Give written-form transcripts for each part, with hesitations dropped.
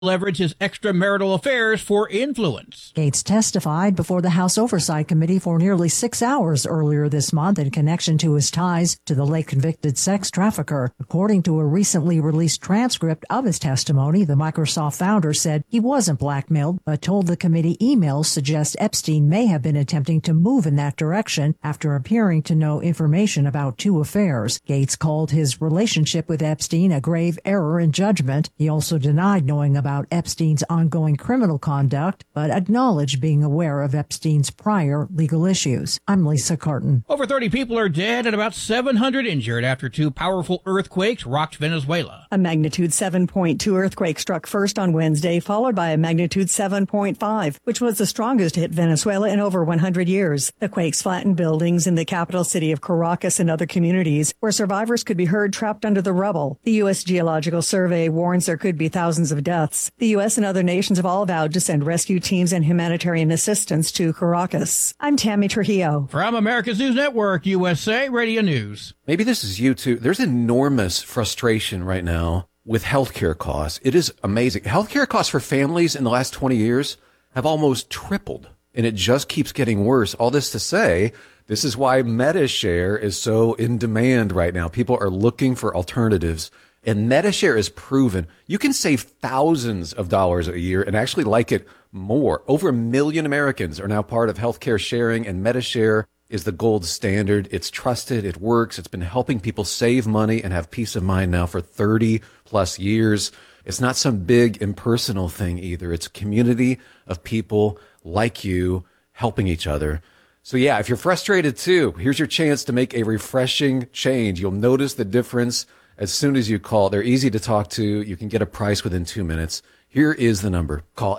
leverage his extramarital affairs for influence. Gates testified before the House Oversight Committee for nearly 6 hours earlier this month in connection to his ties to the late convicted sex trafficker. According to a recently released transcript of his testimony, the Microsoft founder said he wasn't blackmailed, but told the committee emails suggest Epstein may have been attempting to move in that direction after appearing to know information about 2 affairs. Gates called his relationship with Epstein a grave error in judgment. He also denied knowing about Epstein's ongoing criminal conduct, but acknowledged being aware of Epstein's prior legal issues. I'm Lisa Carton. Over 30 people are dead and about 700 injured after 2 powerful earthquakes rocked Venezuela. A magnitude 7.2 earthquake struck first on Wednesday, followed by a magnitude 7.5, which was the strongest to hit Venezuela in over 100 years. The quakes flattened buildings in the capital city of Caracas and other communities where survivors could be heard trapped under the rubble. The U.S. Geological Survey warns there could be thousands of deaths. The U.S. and other nations have all vowed to send rescue teams and humanitarian assistance to Caracas. I'm Tammy Trujillo. From America's News Network, USA Radio News. Maybe this is you too. There's enormous frustration right now with healthcare costs. It is amazing. Healthcare costs for families in the last 20 years have almost tripled, and it just keeps getting worse. All this to say, this is why MediShare is so in demand right now. People are looking for alternatives. And MediShare is proven you can save thousands of dollars a year and actually like it more. Over 1 million Americans are now part of healthcare sharing, and MediShare is the gold standard. It's trusted. It works. It's been helping people save money and have peace of mind now for 30 plus years. It's not some big impersonal thing either. It's a community of people like you helping each other. So yeah, if you're frustrated too, here's your chance to make a refreshing change. You'll notice the difference as soon as you call. They're easy to talk to. You can get a price within 2 minutes. Here is the number. Call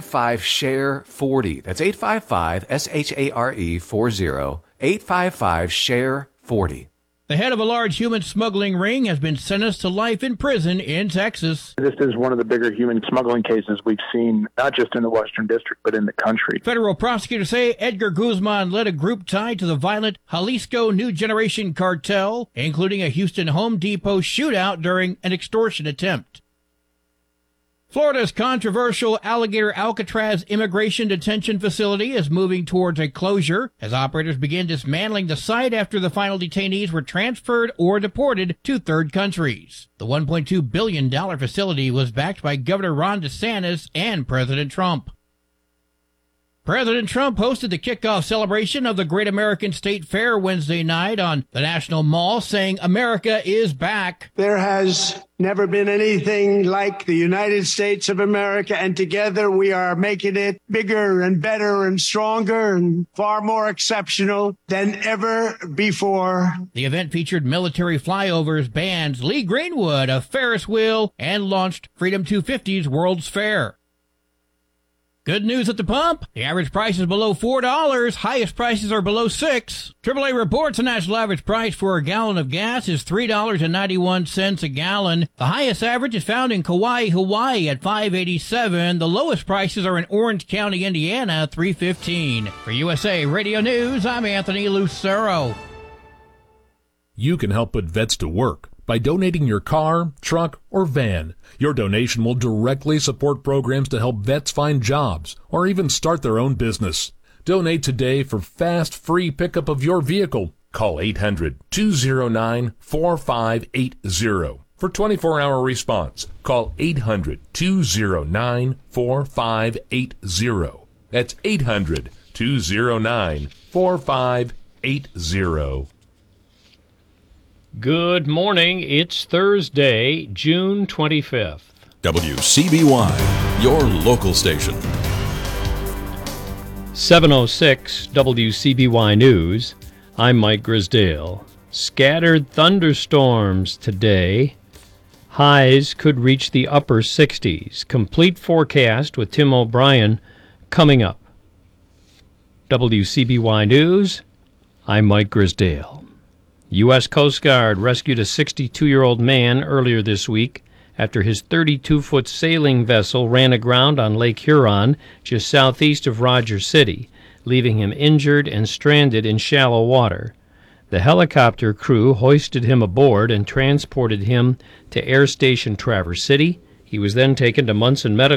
855-SHARE-40. That's 855-SHARE-40. 855-SHARE-40. The head of a large human smuggling ring has been sentenced to life in prison in Texas. This is one of the bigger human smuggling cases we've seen, not just in the Western District, but in the country. Federal prosecutors say Edgar Guzman led a group tied to the violent Jalisco New Generation cartel, including a Houston Home Depot shootout during an extortion attempt. Florida's controversial Alligator Alcatraz immigration detention facility is moving towards a closure as operators begin dismantling the site after the final detainees were transferred or deported to third countries. The $1.2 billion facility was backed by Governor Ron DeSantis and President Trump. President Trump hosted the kickoff celebration of the Great American State Fair Wednesday night on the National Mall, saying America is back. There has never been anything like the United States of America, and together we are making it bigger and better and stronger and far more exceptional than ever before. The event featured military flyovers, bands, Lee Greenwood, a Ferris wheel, and launched Freedom 250's World's Fair. Good news at the pump. The average price is below $4. Highest prices are below $6. AAA reports the national average price for a gallon of gas is $3.91 a gallon. The highest average is found in Kauai, Hawaii at $5.87. The lowest prices are in Orange County, Indiana, $3.15. For USA Radio News, I'm Anthony Lucero. You can help put vets to work by donating your car, truck, or van. Your donation will directly support programs to help vets find jobs or even start their own business. Donate today for fast, free pickup of your vehicle. Call 800-209-4580 for 24-hour response. Call 800-209-4580. That's 800-209-4580. Good morning. It's Thursday, June 25th. WCBY, your local station. 7:06 WCBY News. I'm Mike Grisdale. Scattered thunderstorms today. Highs could reach the upper 60s. Complete forecast with Tim O'Brien coming up. WCBY News. I'm Mike Grisdale. U.S. Coast Guard rescued a 62-year-old man earlier this week after his 32-foot sailing vessel ran aground on Lake Huron, just southeast of Rogers City, leaving him injured and stranded in shallow water. The helicopter crew hoisted him aboard and transported him to Air Station Traverse City He was then taken to Munson Medical